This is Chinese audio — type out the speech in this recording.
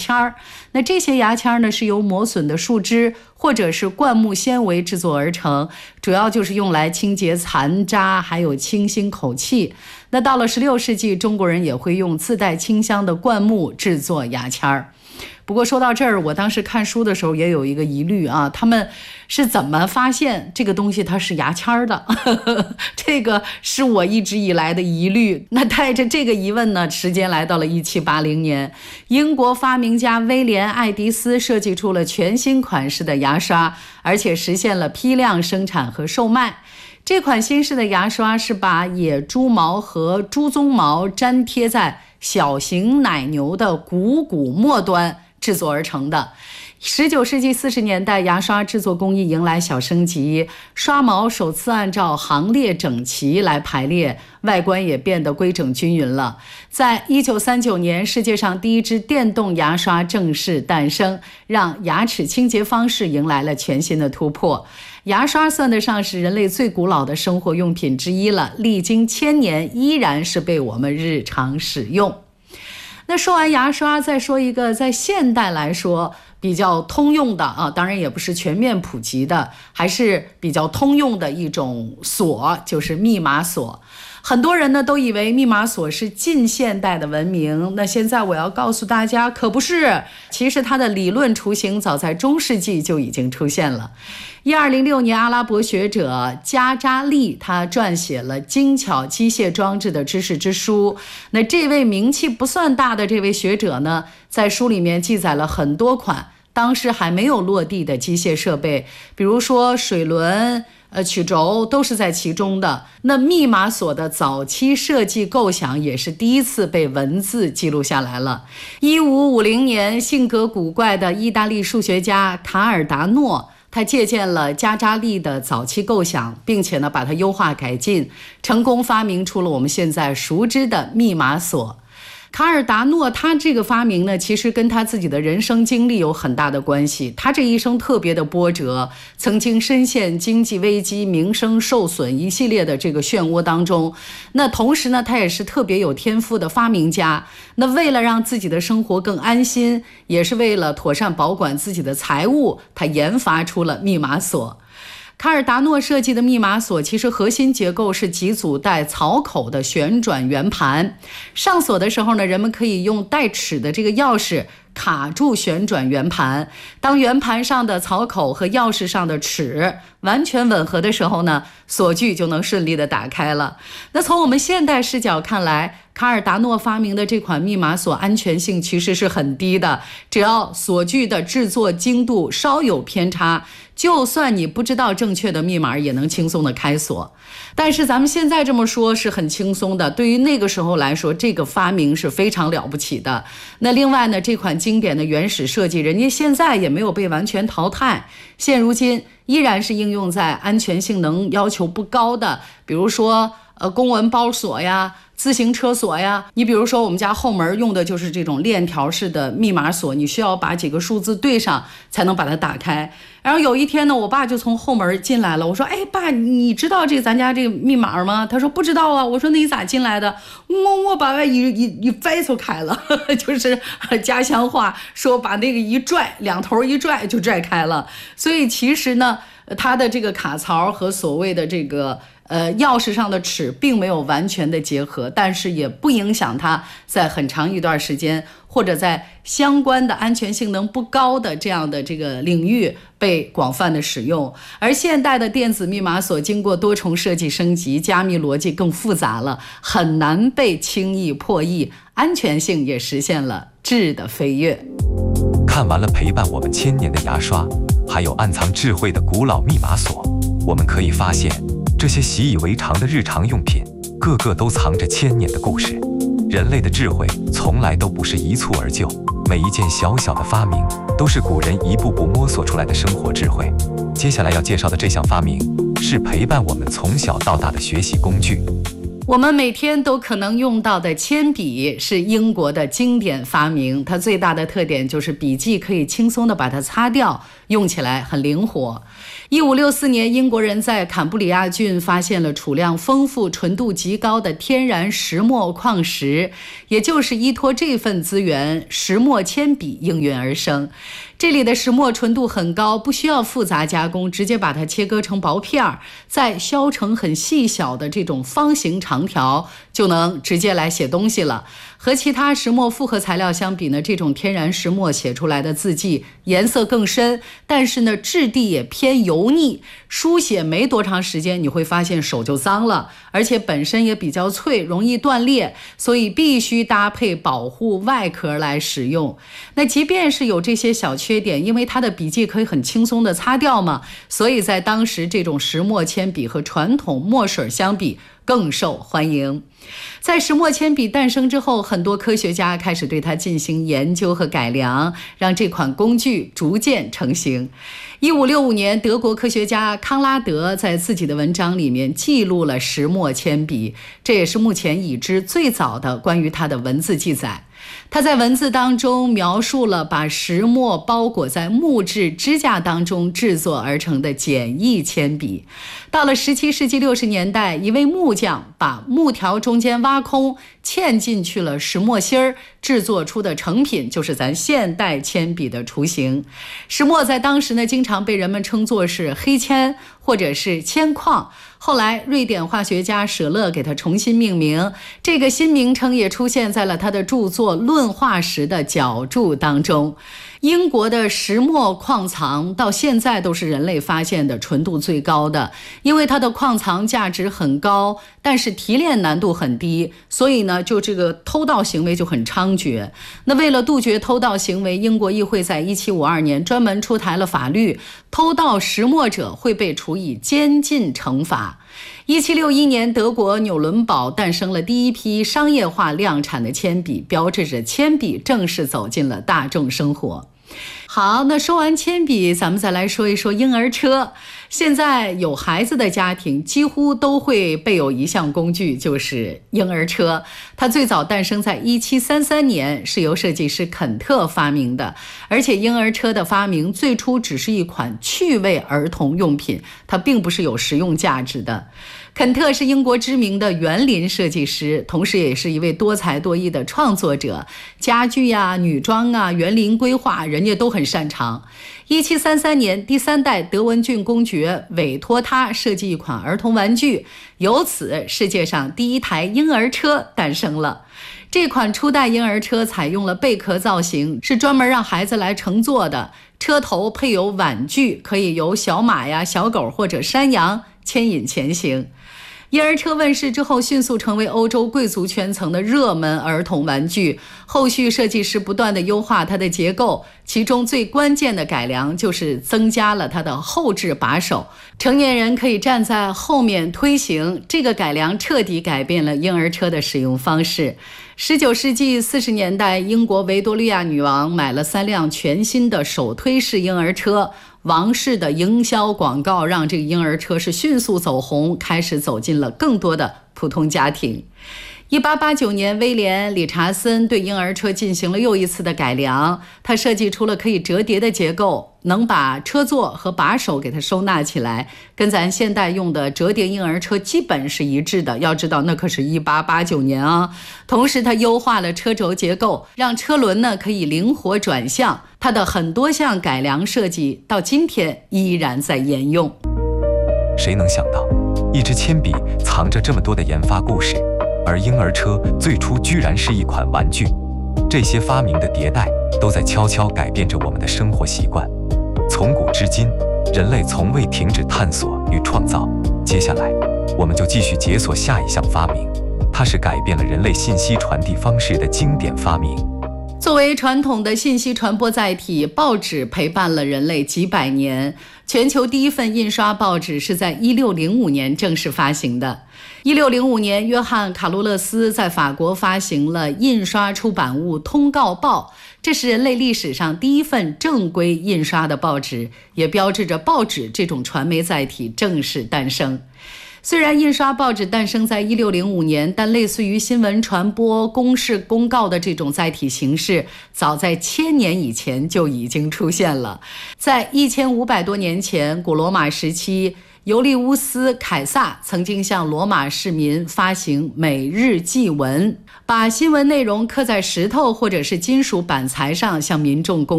签儿。那这些牙签呢，是由磨损的树枝或者是灌木纤维制作而成，主要就是用来清洁残渣，还有清新口气。那到了16世纪，中国人也会用自带清香的灌木制作牙签儿。不过说到这儿，我当时看书的时候也有一个疑虑啊，他们是怎么发现这个东西它是牙签的？这个是我一直以来的疑虑。那带着这个疑问呢，时间来到了1780年，英国发明家威廉·爱迪斯设计出了全新款式的牙刷，而且实现了批量生产和售卖。这款新式的牙刷是把野猪毛和猪鬃毛粘贴在小型奶牛的股骨末端制作而成的。19世纪40年代，牙刷制作工艺迎来小升级，刷毛首次按照行列整齐来排列，外观也变得规整均匀了。在1939年，世界上第一支电动牙刷正式诞生，让牙齿清洁方式迎来了全新的突破。牙刷算得上是人类最古老的生活用品之一了，历经1000年依然是被我们日常使用。那说完牙刷，再说一个在现代来说比较通用的啊，当然也不是全面普及的，还是比较通用的一种锁，就是密码锁。很多人呢都以为密码锁是近现代的文明，那现在我要告诉大家，可不是。其实它的理论雏形早在中世纪就已经出现了。1206年，阿拉伯学者加扎利他撰写了精巧机械装置的知识之书。那这位名气不算大的这位学者呢，在书里面记载了很多款当时还没有落地的机械设备，比如说水轮、曲轴都是在其中的。那密码锁的早期设计构想也是第一次被文字记录下来了。1550年，性格古怪的意大利数学家卡尔达诺，他借鉴了加扎利的早期构想，并且呢把它优化改进，成功发明出了我们现在熟知的密码锁。卡尔达诺他这个发明呢，其实跟他自己的人生经历有很大的关系。他这一生特别的波折，曾经深陷经济危机、名声受损一系列的这个漩涡当中。那同时呢，他也是特别有天赋的发明家。那为了让自己的生活更安心，也是为了妥善保管自己的财物，他研发出了密码锁。卡尔达诺设计的密码锁其实核心结构是几组带槽口的旋转圆盘，上锁的时候呢，人们可以用带齿的这个钥匙卡住旋转圆盘，当圆盘上的槽口和钥匙上的齿完全吻合的时候呢，锁具就能顺利的打开了。那从我们现代视角看来，卡尔达诺发明的这款密码锁安全性其实是很低的，只要锁具的制作精度稍有偏差，就算你不知道正确的密码也能轻松的开锁。但是咱们现在这么说是很轻松的，对于那个时候来说，这个发明是非常了不起的。那另外呢，这款经典的原始设计，人家现在也没有被完全淘汰，现如今依然是应用在安全性能要求不高的，比如说公文包锁呀、自行车锁呀。你比如说我们家后门用的就是这种链条式的密码锁，你需要把几个数字对上才能把它打开。然后有一天呢，我爸就从后门进来了，我说哎爸，你知道咱家这个密码吗？他说不知道啊。我说那你咋进来的？我把它一拽就开了，就是家乡话说把那个一拽，两头一拽就拽开了。所以其实呢，它的这个卡槽和所谓的这个钥匙上的齿并没有完全的结合，但是也不影响它在很长一段时间或者在相关的安全性能不高的这样的这个领域被广泛的使用。而现代的电子密码锁经过多重设计升级，加密逻辑更复杂了，很难被轻易破译，安全性也实现了质的飞跃。 看完了陪伴我们1000年的牙刷，还有暗藏智慧的古老密码锁，我们可以发现，这些习以为常的日常用品，个个都藏着1000年的故事。人类的智慧从来都不是一蹴而就，每一件小小的发明，都是古人一步步摸索出来的生活智慧。接下来要介绍的这项发明，是陪伴我们从小到大的学习工具。 我们每天都可能用到的铅笔是英国的经典发明，它最大的特点就是笔记可以轻松地把它擦掉，用起来很灵活。1564年，英国人在坎布里亚郡发现了储量丰富、纯度极高的天然石墨矿石，也就是依托这份资源，石墨铅笔应运而生。这里的石墨纯度很高，不需要复杂加工，直接把它切割成薄片儿，再削成很细小的这种方形长条，就能直接来写东西了。和其他石墨复合材料相比呢，这种天然石墨写出来的字迹颜色更深，但是呢质地也偏油腻，书写没多长时间你会发现手就脏了，而且本身也比较脆，容易断裂，所以必须搭配保护外壳来使用。那即便是有这些小缺点，因为它的笔记可以很轻松的擦掉嘛，所以在当时这种石墨铅笔和传统墨水相比更受欢迎。在石墨铅笔诞生之后，很多科学家开始对它进行研究和改良，让这款工具逐渐成型。1565年，德国科学家康拉德在自己的文章里面记录了石墨铅笔，这也是目前已知最早的关于它的文字记载。他在文字当中描述了把石墨包裹在木质支架当中制作而成的简易铅笔。到了17世纪60年代，一位木匠把木条中间挖空，嵌进去了石墨芯儿，制作出的成品就是咱现代铅笔的雏形。石墨在当时呢，经常被人们称作是黑铅或者是铅矿。后来瑞典化学家舍勒给它重新命名，这个新名称也出现在了他的著作《论化石》的脚注当中。英国的石墨矿藏到现在都是人类发现的纯度最高的，因为它的矿藏价值很高，但是提炼难度很低，所以呢，就这个偷盗行为就很猖獗。那为了杜绝偷盗行为，英国议会在1752年专门出台了法律，偷盗石墨者会被处以监禁惩罚。1761年，德国纽伦堡诞生了第一批商业化量产的铅笔，标志着铅笔正式走进了大众生活。好，那说完铅笔，咱们再来说一说婴儿车。现在有孩子的家庭几乎都会备有一项工具，就是婴儿车。它最早诞生在1733年，是由设计师肯特发明的。而且婴儿车的发明最初只是一款趣味儿童用品，它并不是有实用价值的。肯特是英国知名的园林设计师，同时也是一位多才多艺的创作者，家具呀、女装啊、园林规划，人家都很擅长。1733年，第3代德文郡公爵委托他设计一款儿童玩具，由此世界上第一台婴儿车诞生了。这款初代婴儿车采用了贝壳造型，是专门让孩子来乘坐的，车头配有碗具，可以由小马呀、小狗或者山羊牵引前行。婴儿车问世之后，迅速成为欧洲贵族圈层的热门儿童玩具。后续设计师不断地优化它的结构，其中最关键的改良就是增加了它的后置把手，成年人可以站在后面推行。这个改良彻底改变了婴儿车的使用方式。19世纪40年代，英国维多利亚女王买了3辆全新的手推式婴儿车。王室的营销广告让这个婴儿车是迅速走红，开始走进了更多的普通家庭。1889年，威廉·理查森对婴儿车进行了又一次的改良，他设计出了可以折叠的结构，能把车座和把手给它收纳起来，跟咱现代用的折叠婴儿车基本是一致的。要知道那可是1889年啊。同时他优化了车轴结构，让车轮呢可以灵活转向。它的很多项改良设计到今天依然在沿用。 谁能想到一支铅笔藏着这么多的研发故事，而婴儿车最初居然是一款玩具。这些发明的迭代都在悄悄改变着我们的生活习惯。从古至今，人类从未停止探索与创造。接下来我们就继续解锁下一项发明，它是改变了人类信息传递方式的经典发明。 作为传统的信息传播载体，报纸陪伴了人类几百年。全球第一份印刷报纸是在1605年正式发行的。1605年，约翰·卡鲁勒斯在法国发行了印刷出版物《通告报》，这是人类历史上第一份正规印刷的报纸，也标志着报纸这种传媒载体正式诞生。 虽然印刷报纸诞生在1605年，但类似于新闻传播、公示、公告的这种载体形式，早在1000年以前就已经出现了。在1500多年前，古罗马时期，尤利乌斯·凯撒曾经向罗马市民发行每日祭文，把新闻内容刻在石头或者是金属板材上向民众公